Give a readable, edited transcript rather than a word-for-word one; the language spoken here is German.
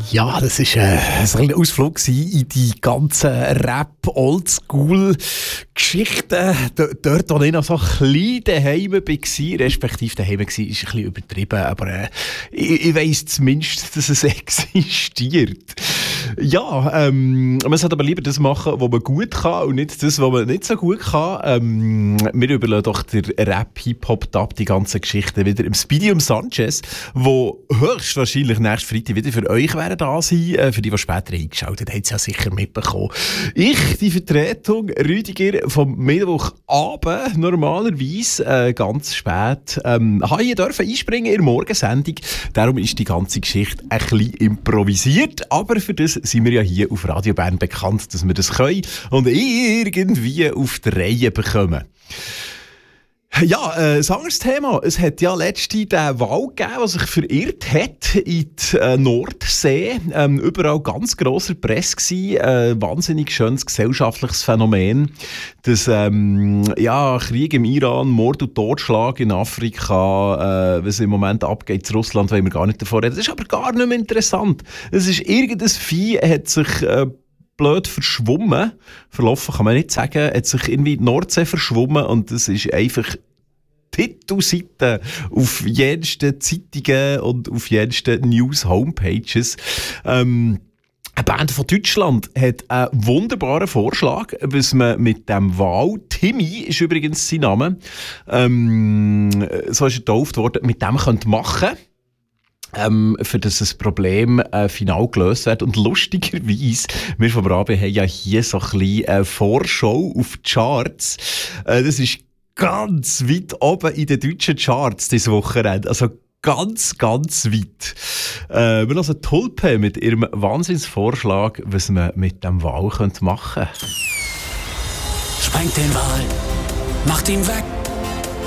Ja, das war ein Ausflug in die ganzen Rap-Oldschool-Geschichten. Dort, wo ich noch so klein daheim war, respektive daheim war, ist ein bisschen übertrieben, aber ich weiss zumindest, dass es existiert. Ja, man sollte aber lieber das machen, was man gut kann und nicht das, was man nicht so gut kann. Wir überlassen doch der Rap-Hip-Hop-Dub die ganzen Geschichten wieder im Speedy und Sanchez, wo höchstwahrscheinlich nächsten Freitag wieder für euch werden da sein. Für die, die später eingeschaltet haben, haben es ja sicher mitbekommen. Ich, die Vertretung Rüdiger vom Mittwochabend, normalerweise ganz spät, habe ich dürfen einspringen in der Morgensendung. Darum ist die ganze Geschichte ein bisschen improvisiert, aber für das sind wir ja hier auf Radio Bern bekannt, dass wir das können und irgendwie auf die Reihe bekommen. Ja, ein anderes Thema. Es hat ja letztens den Wal gegeben, der sich verirrt hat in die Nordsee. Überall ganz grosser Presse gewesen. Wahnsinnig schönes gesellschaftliches Phänomen. Das Krieg im Iran, Mord und Totschlag in Afrika, was im Moment abgeht in Russland, wollen wir gar nicht davon reden. Das ist aber gar nicht mehr interessant. Es ist irgendein Vieh, hat sich blöd verschwommen. Verlaufen kann man nicht sagen. Hat sich irgendwie in die Nordsee verschwommen und das ist einfach Titelseiten auf jensten Zeitungen und auf jensten News-Homepages. Eine Band von Deutschland hat einen wunderbaren Vorschlag, was man mit dem Wal, Timmy ist übrigens sein Name, so ist er getauft worden, mit dem machen könnte. Für das das Problem final gelöst wird. Und lustigerweise, wir vom RABE haben ja hier so ein bisschen Vorschau auf die Charts. Das ist ganz weit oben in den deutschen Charts dieses Wochenende. Also ganz, ganz weit. Wir hören Tulpe mit ihrem Wahnsinnsvorschlag, was man mit dem Wal machen könnte. Sprengt den Wal, macht ihn weg.